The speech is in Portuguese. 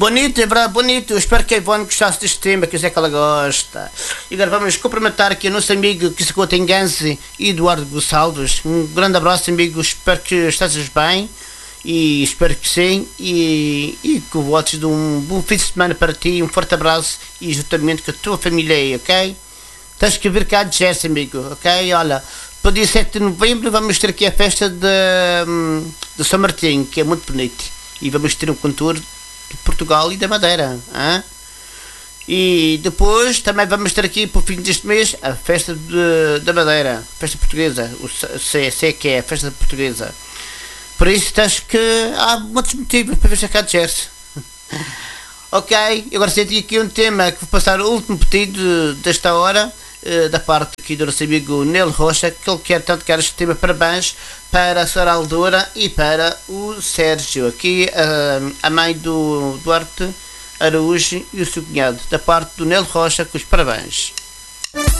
Bonito, é verdade, bonito. Eu espero que a Ivone gostasse deste tema, que eu sei que ela gosta. E agora vamos cumprimentar aqui o nosso amigo que se encontra em Ganze, Eduardo Gonçalves. Um grande abraço, amigo. Espero que estejas bem. E espero que sim. E que votos de um bom fim de semana para ti. Um forte abraço. E juntamente com a tua família aí, ok? Tens que vir cá de Jesse, amigo, ok? Olha, para o dia 7 de novembro vamos ter aqui a festa de São Martinho, que é muito bonito. E vamos ter um cantor de Portugal e da Madeira. Hein? E depois também vamos ter aqui para o fim deste mês a festa da Madeira, festa portuguesa, sei que é a festa portuguesa. Por isso acho que há muitos motivos para vir cá de Jersey. Ok, agora senti aqui um tema que vou passar o último pedido desta hora, da parte aqui do nosso amigo Nel Rocha, que ele quer tanto quer este tema. Parabéns para a Sra. Aldora e para o Sérgio, aqui a mãe do Duarte Araújo e o seu cunhado, da parte do Nel Rocha, com os parabéns.